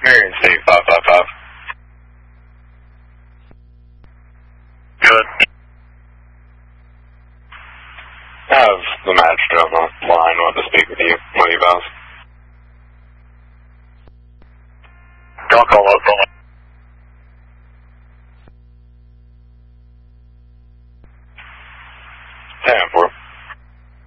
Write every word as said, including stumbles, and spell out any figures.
Marion State five five five. Good. I have the magistrate on the line. Want to speak with you.